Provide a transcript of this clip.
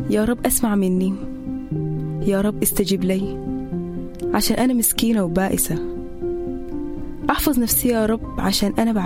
يا رب أسمع مني، يا رب استجب لي، عشان أنا مسكينة وبائسة. أحفظ نفسي يا رب عشان أنا